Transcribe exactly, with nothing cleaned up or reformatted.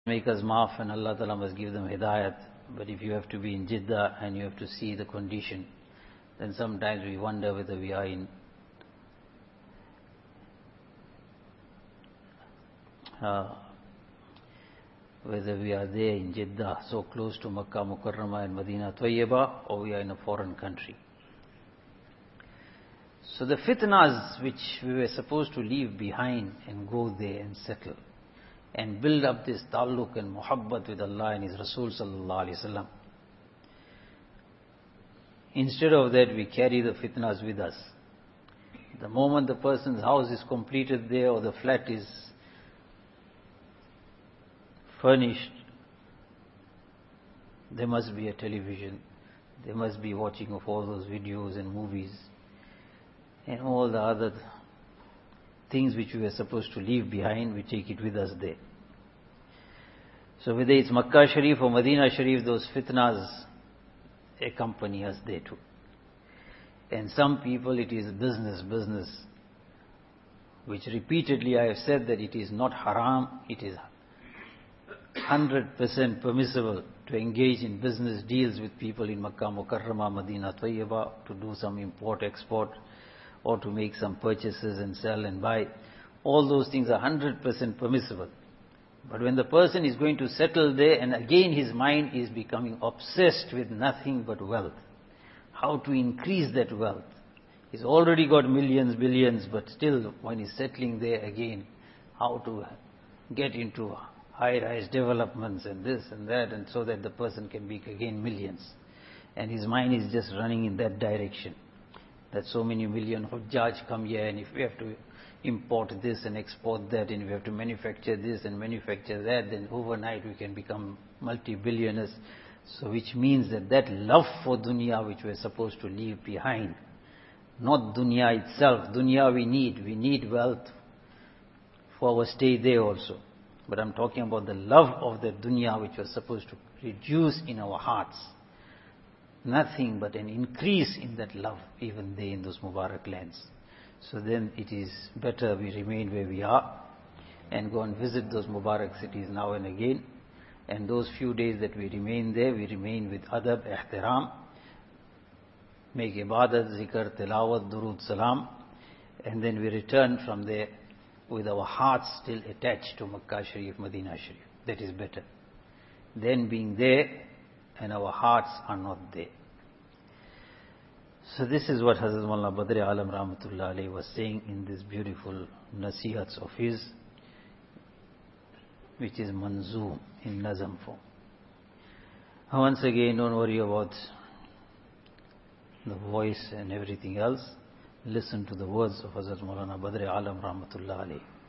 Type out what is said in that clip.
make us maaf and Allah Ta'ala must give them hidayat. But if you have to be in Jeddah and you have to see the condition, then sometimes we wonder whether we are in uh, whether we are there in Jeddah, so close to Makkah Mukarramah and Medina Tayyibah, or we are in a foreign country. So the fitnas which we were supposed to leave behind and go there and settle and build up this ta'alluq and muhabbat with Allah and His Rasul sallallahu alaihi wasallam. Instead of that, we carry the fitnas with us. The moment the person's house is completed there or the flat is furnished, there must be a television, there must be watching of all those videos and movies and all the other things which we were supposed to leave behind, we take it with us there. So whether it's Makkah Sharif or Medina Sharif, those fitnas accompany us there too. And some people, it is business, business, which repeatedly I have said that it is not haram, it is one hundred percent permissible to engage in business deals with people in Makkah Mukarramah, Medina Tayyibah, to do some import, export, or to make some purchases and sell and buy. All those things are one hundred percent permissible. But when the person is going to settle there, and again his mind is becoming obsessed with nothing but wealth, how to increase that wealth. He's already got millions, billions, but still when he's settling there again, how to get into high-rise developments and this and that, and so that the person can make again millions. And his mind is just running in that direction. That so many million Hujjaj come here, and if we have to import this and export that, and we have to manufacture this and manufacture that, then overnight we can become multi-billionaires. So which means that that love for dunya which we are supposed to leave behind, not dunya itself, dunya we need, we need wealth for our stay there also. But I'm talking about the love of the dunya which we are supposed to reduce in our hearts. Nothing but an increase in that love, even there in those Mubarak lands. So then it is better we remain where we are and go and visit those Mubarak cities now and again. And those few days that we remain there, we remain with adab, ihtiram, make ibadat, zikr, tilawat, durud, salam, and then we return from there with our hearts still attached to Makkah Sharif, Medina Sharif. That is better than being there and our hearts are not there. So this is what Hazrat Maulana Badr Alam Rahmatullah Alayhi was saying in this beautiful nasihats of his, which is manzoom in nazam form. Once again, don't worry about the voice and everything else. Listen to the words of Hazrat Maulana Badr Alam Rahmatullah Alayhi.